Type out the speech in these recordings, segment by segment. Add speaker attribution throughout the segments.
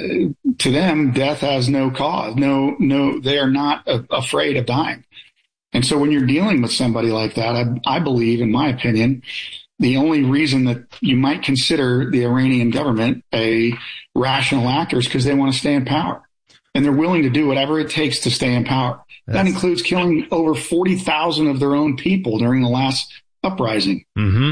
Speaker 1: to them, death has no cause. No, they are not afraid of dying. And so when you're dealing with somebody like that, I believe, in my opinion, the only reason that you might consider the Iranian government a rational actor is because they want to stay in power. And they're willing to do whatever it takes to stay in power. That includes killing over 40,000 of their own people during the last uprising.
Speaker 2: Mm-hmm.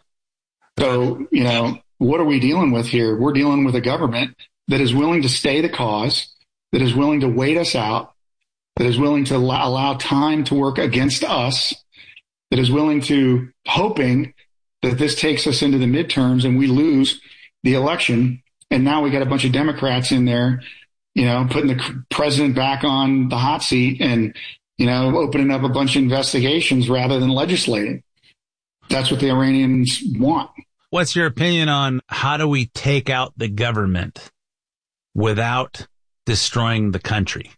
Speaker 1: So, what are we dealing with here? We're dealing with a government that is willing to stay the cause, that is willing to wait us out, that is willing to allow time to work against us, that is willing to, hoping that this takes us into the midterms and we lose the election. And now we got a bunch of Democrats in there, putting the president back on the hot seat and, opening up a bunch of investigations rather than legislating. That's what the Iranians want.
Speaker 2: What's your opinion on how do we take out the government without destroying the country?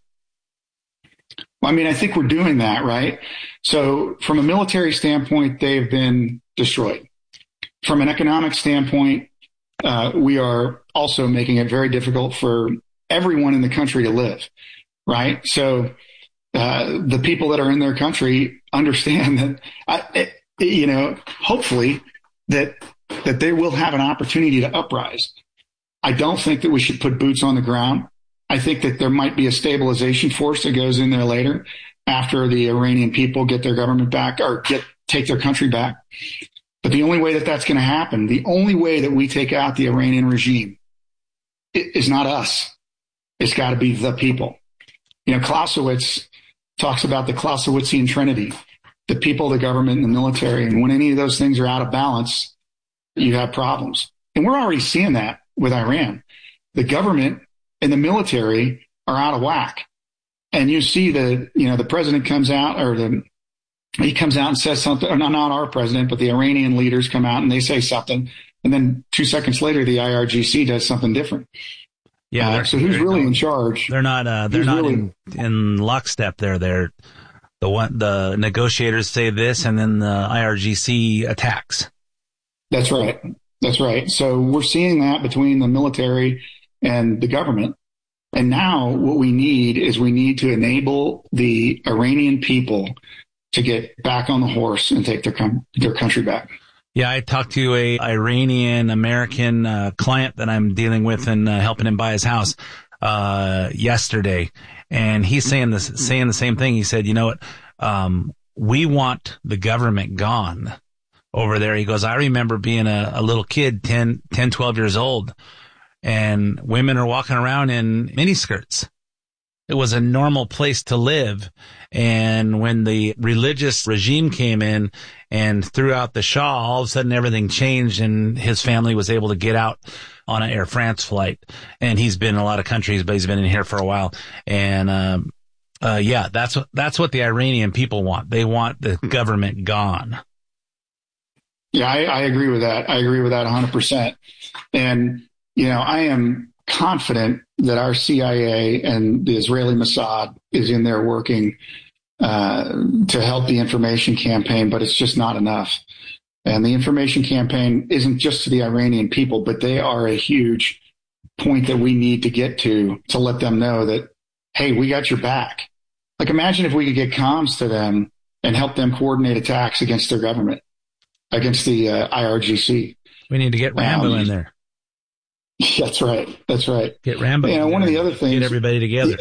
Speaker 1: Well, I think we're doing that, right? So from a military standpoint, they've been destroyed. From an economic standpoint, we are also making it very difficult for everyone in the country to live, right? So the people that are in their country understand that, hopefully that they will have an opportunity to uprise. I don't think that we should put boots on the ground. I think that there might be a stabilization force that goes in there later after the Iranian people get their government back or take their country back. But the only way that that's going to happen, the only way that we take out the Iranian regime is not us. It's got to be the people. Clausewitz talks about the Clausewitzian Trinity, the people, the government, and the military. And when any of those things are out of balance, you have problems. And we're already seeing that with Iran. The government and the military are out of whack. And you see the president comes out he comes out and says something, or not our president, but the Iranian leaders come out and they say something. And then 2 seconds later, the IRGC does something different.
Speaker 2: Yeah.
Speaker 1: So who's really in charge?
Speaker 2: They're not in lockstep there. The negotiators say this and then the IRGC attacks.
Speaker 1: That's right. That's right. So we're seeing that between the military and the government. And now what we need to enable the Iranian people to get back on the horse and take their country back.
Speaker 2: Yeah, I talked to a Iranian American client that I'm dealing with and helping him buy his house yesterday, and he's saying the same thing. He said, we want the government gone over there. He goes, I remember being a little kid, 10, 12 years old, and women are walking around in miniskirts. It was a normal place to live. And when the religious regime came in and threw out the Shah, all of a sudden everything changed and his family was able to get out on an Air France flight. And he's been in a lot of countries, but he's been in here for a while. And, that's what the Iranian people want. They want the government gone.
Speaker 1: Yeah, I agree with that. I agree with that 100%. And, I am confident that our CIA and the Israeli Mossad is in there working to help the information campaign, but it's just not enough. And the information campaign isn't just to the Iranian people, but they are a huge point that we need to get to let them know that, hey, we got your back. Like, imagine if we could get comms to them and help them coordinate attacks against their government, against the IRGC.
Speaker 2: We need to get Rambo in there.
Speaker 1: That's right. That's right.
Speaker 2: Get Rambo.
Speaker 1: One of the other things.
Speaker 2: Get everybody together.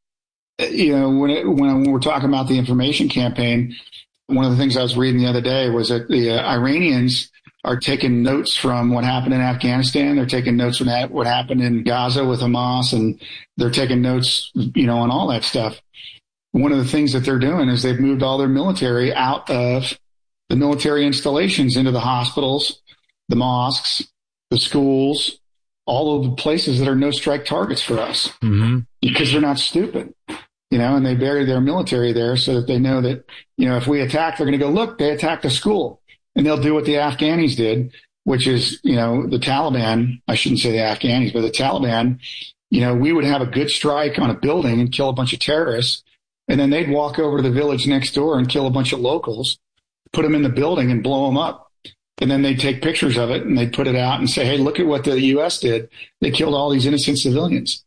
Speaker 1: When we're talking about the information campaign, one of the things I was reading the other day was that the Iranians are taking notes from what happened in Afghanistan. They're taking notes from what happened in Gaza with Hamas, and they're taking notes, on all that stuff. One of the things that they're doing is they've moved all their military out of the military installations into the hospitals, the mosques, the schools, all of the places that are no strike targets for us, because they're not stupid, and they bury their military there so that they know that, if we attack, they're going to go, look, they attacked a school, and they'll do what the Afghanis did, which is, the Taliban. I shouldn't say the Afghanis, but the Taliban, we would have a good strike on a building and kill a bunch of terrorists. And then they'd walk over to the village next door and kill a bunch of locals, put them in the building and blow them up. And then they'd take pictures of it and they'd put it out and say, hey, look at what the U.S. did. They killed all these innocent civilians.